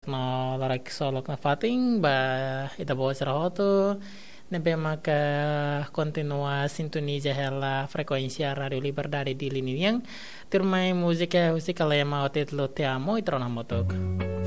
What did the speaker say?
no larak solok na fating ba ita bawa serahoto nebe maka continua sintonia hela frekuensia Radio Liberdade di Liniang. Turmai musika husi kalema otet lo te amo itrona motok.